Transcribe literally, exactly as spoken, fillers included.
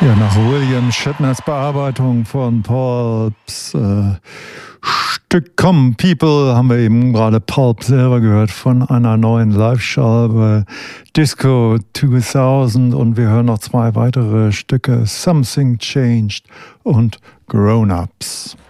Ja, nach William Shatners Bearbeitung von Pulps äh, Stück Come People haben wir eben gerade Pulp selber gehört von einer neuen Live-Scheibe Disco zweitausend, und wir hören noch zwei weitere Stücke, Something Changed und Grown Ups.